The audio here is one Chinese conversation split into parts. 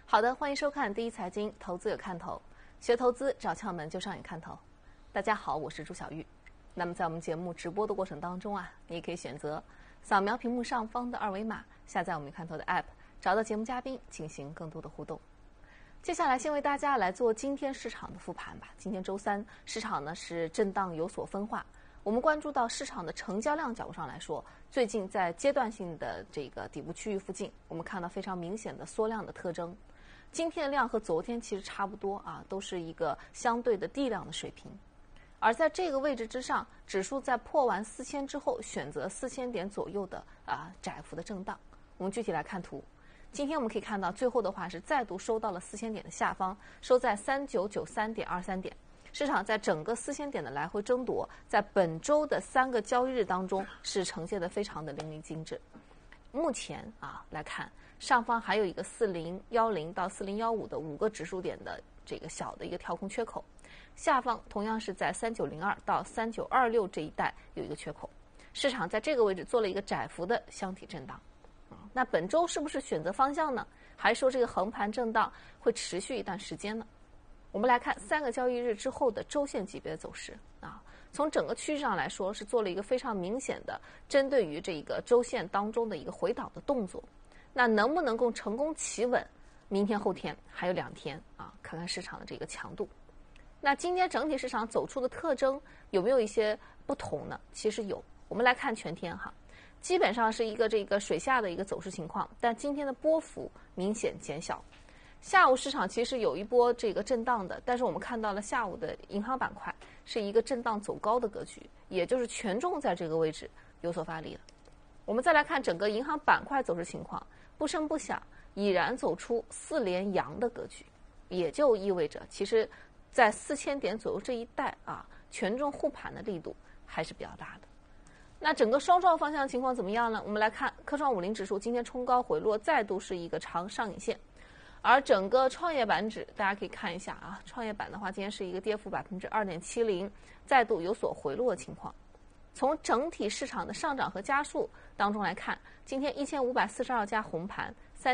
好的，欢迎收看第一财经，投资有看头，学投资找窍门就上眼看头。大家好，我是朱小玉。那么在我们节目直播的过程当中你也可以选择扫描屏幕上方的二维码，下载我们有看头的 App， 找到节目嘉宾进行更多的互动。接下来先为大家来做今天市场的复盘吧。今天周三，市场呢是震荡有所分化。我们关注到市场的成交量角度上来说，最近在阶段性的这个底部区域附近，我们看到非常明显的缩量的特征。今天的量和昨天其实差不多都是一个相对的低量的水平。而在这个位置之上，指数在破完4000之后，选择4000点左右的窄幅的震荡。我们具体来看图，今天我们可以看到最后的话是再度收到了4000点的下方，收在3993.23点。市场在整个4000点的来回争夺，在本周的3个交易日当中是呈现的非常的淋漓尽致。目前来看，上方还有一个4010到4015的5个指数点的这个小的一个跳空缺口，下方同样是在3902到3926这一带有一个缺口，市场在这个位置做了一个窄幅的箱体震荡。那本周是不是选择方向呢？还是说这个横盘震荡会持续一段时间呢？我们来看3个交易日之后的周线级别的走势从整个趋势上来说是做了一个非常明显的针对于这个周线当中的一个回档的动作。那能不能够成功企稳？明天后天还有2天看看市场的这个强度。那今天整体市场走出的特征有没有一些不同呢？其实有。我们来看全天基本上是一个这个水下的一个走势情况，但今天的波幅明显减小。下午市场其实有一波这个震荡的，但是我们看到了下午的银行板块是一个震荡走高的格局，也就是权重在这个位置有所发力了。我们再来看整个银行板块走势情况，不声不响已然走出4连阳的格局，也就意味着其实在4000点左右这一带权重护盘的力度还是比较大的。那整个双创方向情况怎么样呢？我们来看科创50指数今天冲高回落，再度是一个长上影线。而整个创业板指，大家可以看一下创业板的话，今天是一个跌幅2.70%，再度有所回落的情况。从整体市场的上涨和家数当中来看，今天1542家红盘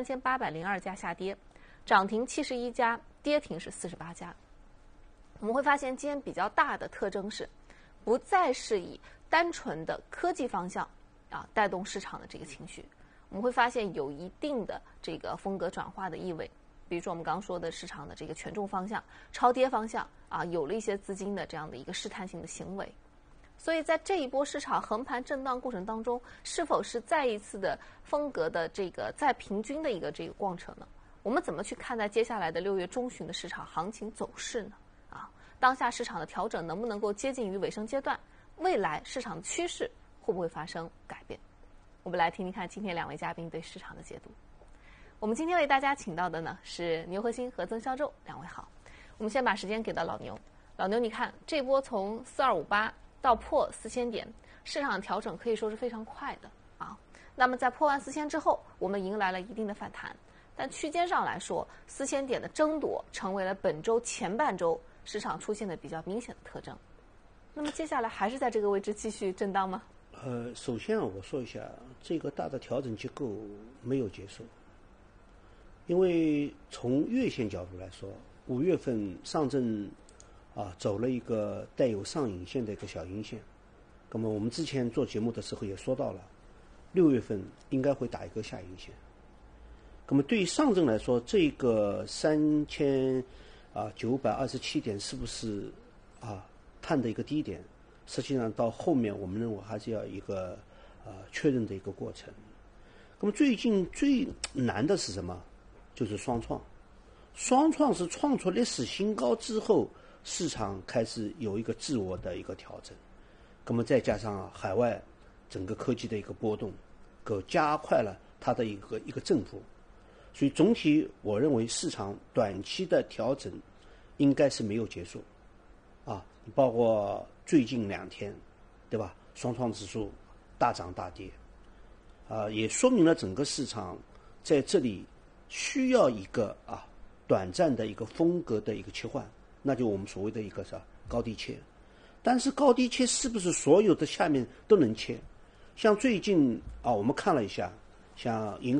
，3802家下跌，涨停71家，跌停是48家。我们会发现今天比较大的特征是，不再是以单纯的科技方向带动市场的这个情绪。我们会发现有一定的这个风格转化的意味，比如说我们刚刚说的市场的这个权重方向、超跌方向有了一些资金的这样的一个试探性的行为。所以在这一波市场横盘震荡过程当中，是否是再一次的风格的这个再平均的一个这个逛程呢？我们怎么去看待接下来的6月中旬的市场行情走势呢？当下市场的调整能不能够接近于尾声阶段？未来市场的趋势会不会发生改变？我们来听听看今天2位嘉宾对市场的解读。我们今天为大家请到的呢是牛核心和曾肖宙，2位好。我们先把时间给到老牛。老牛，你看这波从4258到破4000点，市场调整可以说是非常快的那么在破完4000之后，我们迎来了一定的反弹，但区间上来说，4000点的争夺成为了本周前半周市场出现的比较明显的特征。那么接下来还是在这个位置继续震荡吗？ 首先我说一下，这个大的调整结构没有结束，因为从月线角度来说，5月份上证走了一个带有上影线的一个小阴线，那么我们之前做节目的时候也说到了，6月份应该会打一个下影线。那么对于上证来说，这个3927点是不是探的一个低点？实际上到后面我们认为还是要一个确认的一个过程。那么最近最难的是什么？就是双创。双创是创出历史新高之后，市场开始有一个自我的一个调整。那么再加上海外整个科技的一个波动，加快了它的一个振幅。所以总体我认为市场短期的调整应该是没有结束包括最近2天，对吧？双创指数大涨大跌，也说明了整个市场在这里需要一个短暂的一个风格的一个切换，那就我们所谓的一个高低切。但是高低切是不是所有的下面都能切？像最近我们看了一下，像银